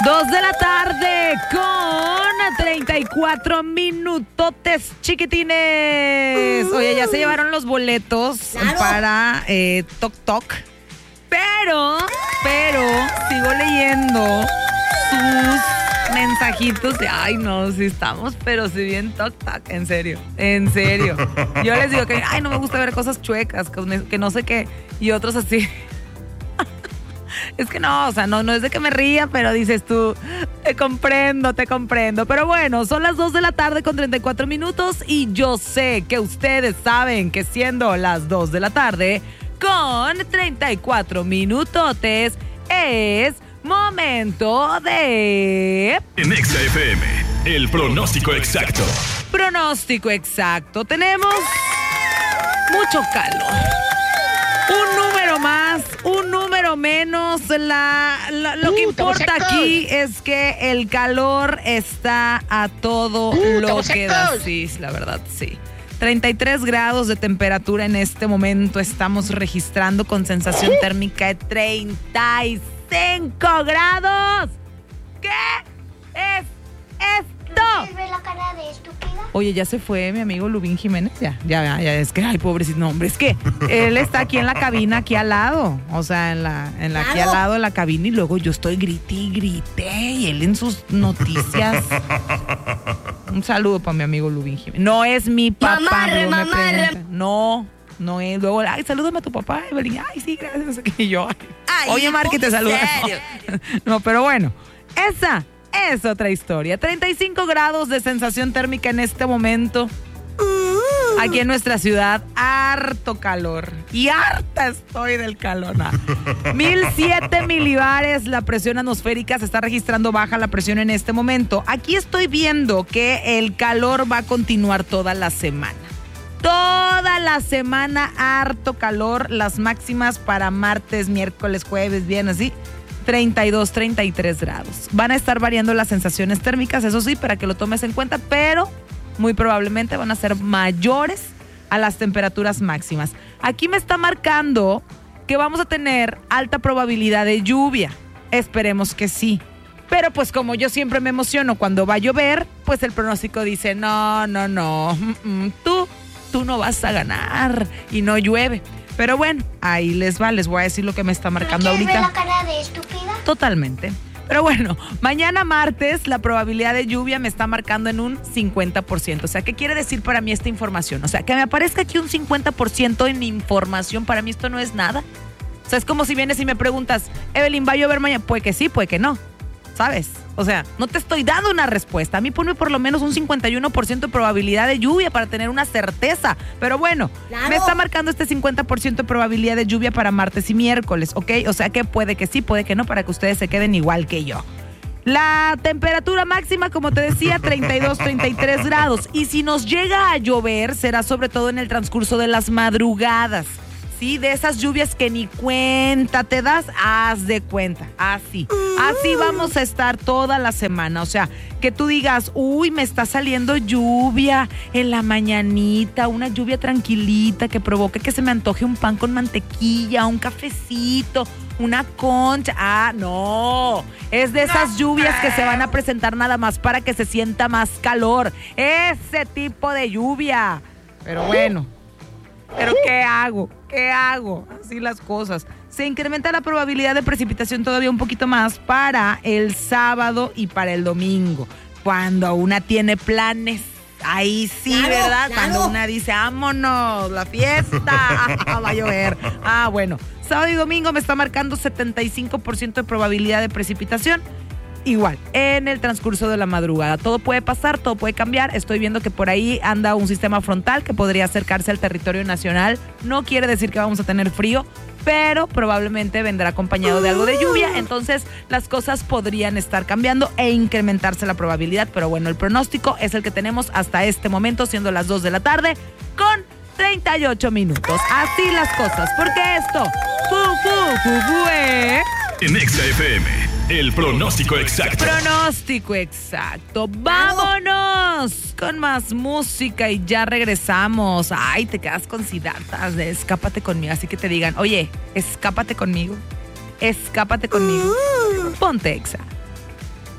2 de la tarde con 34 minutotes, chiquitines. Oye, ya se llevaron los boletos para Toc Toc. Pero sigo leyendo sus mensajitos de, ay no, sí estamos, pero si bien Toc Toc, en serio. Yo les digo que, ay, no me gusta ver cosas chuecas, que no sé qué, y otros así. Es que no, o sea, no es de que me ría, pero dices tú, te comprendo. Pero bueno, son las 2 de la tarde con 34 minutos y yo sé que ustedes saben que siendo las 2 de la tarde con 34 minutotes es momento de... En Exa FM, el pronóstico exacto. Pronóstico exacto. Tenemos mucho calor. Un número más, un número menos. Lo que importa aquí es que el calor está a todo lo que da. Sí, la verdad, sí. 33 grados de temperatura en este momento estamos registrando con sensación térmica de 35 grados. ¿Qué es esto? ¿Quieres ver la cara de estúpida? Oye, ya se fue mi amigo Lubín Jiménez, ya, es que, ay, pobrecito, no, hombre, es que él está aquí en la cabina, aquí al lado, o sea, aquí al lado de la cabina, y luego yo estoy grité, y él en sus noticias. Un saludo para mi amigo Lubín Jiménez. No es mi papá. Mamarre. No es, luego, ay, salúdame a tu papá, Evelyn, ay, sí, gracias, no sé qué, y yo, ay, oye, Marqui, te saludo. No, pero bueno, esa es otra historia. 35 grados de sensación térmica en este momento. Aquí en nuestra ciudad, harto calor. Y harta estoy del calor. 1007 milibares la presión atmosférica. Se está registrando baja la presión en este momento. Aquí estoy viendo que el calor va a continuar toda la semana. Toda la semana, harto calor. Las máximas para martes, miércoles, jueves, viernes, ¿sí? 32, 33 grados. Van a estar variando las sensaciones térmicas, eso sí, para que lo tomes en cuenta, pero muy probablemente van a ser mayores a las temperaturas máximas. Aquí me está marcando que vamos a tener alta probabilidad de lluvia. Esperemos que sí. Pero pues como yo siempre me emociono cuando va a llover, pues el pronóstico dice, no. Tú no vas a ganar y no llueve. Pero bueno, ahí les voy a decir lo que me está marcando ahorita. ¿Quieres ver la cara de estúpida? Totalmente. Pero bueno, mañana martes la probabilidad de lluvia me está marcando en un 50%. O sea, ¿qué quiere decir para mí esta información? O sea, que me aparezca aquí un 50% en información, para mí esto no es nada. O sea, es como si vienes y me preguntas, Evelyn, ¿va a llover mañana? Puede que sí, puede que no. ¿Sabes? O sea, no te estoy dando una respuesta. A mí ponme por lo menos un 51% de probabilidad de lluvia para tener una certeza. Pero bueno, claro, me está marcando este 50% de probabilidad de lluvia para martes y miércoles, ¿ok? O sea que puede que sí, puede que no, para que ustedes se queden igual que yo. La temperatura máxima, como te decía, 32, 33 grados. Y si nos llega a llover, será sobre todo en el transcurso de las madrugadas. Sí, de esas lluvias que ni cuenta te das, haz de cuenta, así vamos a estar toda la semana. O sea, que tú digas, uy, me está saliendo lluvia en la mañanita, una lluvia tranquilita que provoque que se me antoje un pan con mantequilla, un cafecito, una concha. No, es de esas lluvias que se van a presentar nada más para que se sienta más calor, ese tipo de lluvia. Pero bueno, ¿qué hago? Así las cosas. Se incrementa la probabilidad de precipitación todavía un poquito más para el sábado y para el domingo. Cuando una tiene planes, ahí sí, claro, ¿verdad? Claro. Cuando una dice, vámonos, la fiesta, va a llover. Bueno, sábado y domingo me está marcando 75% de probabilidad de precipitación. Igual, en el transcurso de la madrugada. Todo puede pasar, todo puede cambiar. Estoy viendo que por ahí anda un sistema frontal que podría acercarse al territorio nacional. No quiere decir que vamos a tener frío, pero probablemente vendrá acompañado de algo de lluvia. Entonces, las cosas podrían estar cambiando e incrementarse la probabilidad. Pero bueno, el pronóstico es el que tenemos hasta este momento, siendo las 2 de la tarde con 38 minutos. Así las cosas, porque esto fue en Exa FM, el pronóstico exacto. Pronóstico exacto. Vámonos con más música y ya regresamos. Ay, te quedas con Siddhartha de Escápate conmigo. Así que te digan, oye, escápate conmigo. Ponte Exa.